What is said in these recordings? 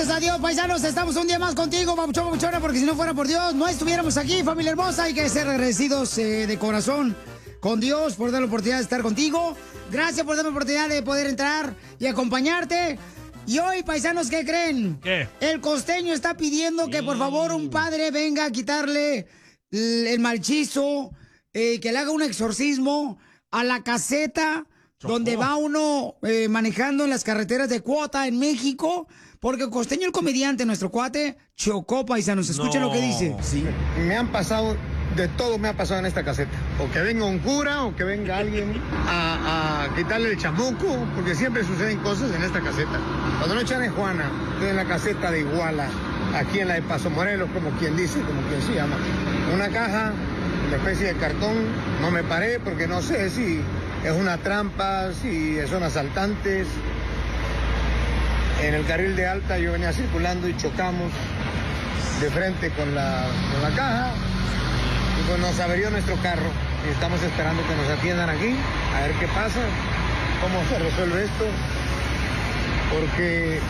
Gracias a Dios, paisanos, estamos un día más contigo, papuchón, papuchona, porque si no fuera por Dios, no estuviéramos aquí, familia hermosa. Hay que ser agradecidos de corazón con Dios por dar la oportunidad de estar contigo. Gracias por darme la oportunidad de poder entrar y acompañarte. Y hoy, paisanos, ¿qué creen? ¿Qué? El costeño está pidiendo que por favor un padre venga a quitarle el malchizo, que le haga un exorcismo a la caseta donde va uno manejando en las carreteras de Cuota en México, porque el costeño, el comediante, nuestro cuate, chocó, paisanos. Escuchen lo que dice. Sí, me han pasado, de todo me ha pasado en esta caseta. O que venga un cura o que venga alguien a quitarle el chamuco, porque siempre suceden cosas en esta caseta. Cuando no echan en Juana, estoy en la caseta de Iguala, aquí en la de Paso Morelos, como quien dice, como quien se llama. Una caja, una especie de cartón, no me paré porque no sé si es una trampa, si son asaltantes. En el carril de alta yo venía circulando y chocamos de frente con la caja y pues nos averió nuestro carro. Y estamos esperando que nos atiendan aquí, a ver qué pasa, cómo se resuelve esto, porque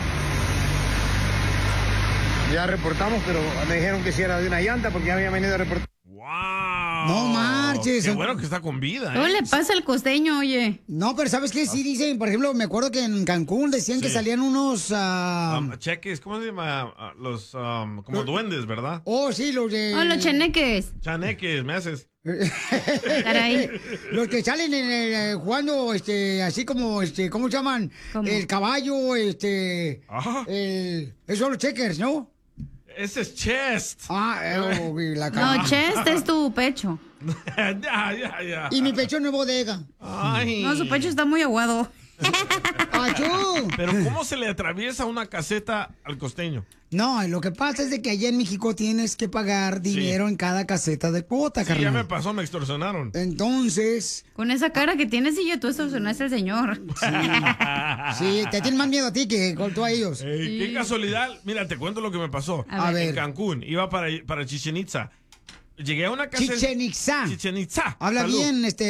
ya reportamos, pero me dijeron que si era de una llanta porque ya había venido a reportar. ¡Wow! No marches. Qué bueno que está con vida, ¿eh? ¿Cómo le pasa al costeño, oye? No, pero ¿sabes qué? Sí dicen, por ejemplo, me acuerdo que en Cancún decían que salían unos... cheques, ¿cómo se llama? Los, como duendes, ¿verdad? Oh, sí, los de... Oh, los chaneques. Chaneques, me haces. Caray. Los que salen en el, jugando, así como, ¿cómo se llaman? ¿Cómo? El caballo, Ajá. esos son los checkers, ¿no? Ese es chest. La No, chest es tu pecho. ya. Y mi pecho no es bodega. Ay. No, su pecho está muy aguado. ¡Achú! Pero ¿cómo se le atraviesa una caseta al costeño? No, lo que pasa es de que allá en México tienes que pagar dinero en cada caseta de cuota, Sí, carnal. ya me pasó, me extorsionaron. Entonces... Con esa cara que tienes y tú extorsionaste al señor. Sí, te tienen más miedo a ti que tú a ellos. Ey, qué casualidad. Mira, te cuento lo que me pasó. A ver. En Cancún, iba para Chichen Itza. Llegué a una casa... Chichen Itzá. Chichen Itza. Habla Salud. bien,